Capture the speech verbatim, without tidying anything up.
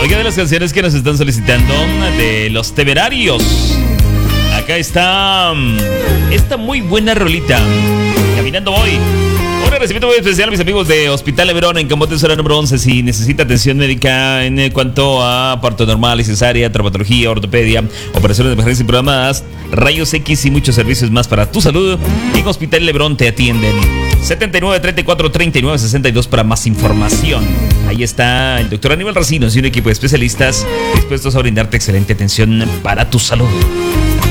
Oiga, de las canciones que nos están solicitando de Los Temerarios. Acá está esta muy buena rolita. Caminando voy. Un agradecimiento muy especial a mis amigos de Hospital Lebrón en Camote, zona número once. Si necesita atención médica en cuanto a parto normal y cesárea, traumatología, ortopedia, operaciones de emergencia programadas, rayos X y muchos servicios más para tu salud, en Hospital Lebrón te atienden. setenta y nueve, treinta y cuatro, treinta y nueve, sesenta y dos para más información. Ahí está el doctor Aníbal Racinos y un equipo de especialistas dispuestos a brindarte excelente atención para tu salud.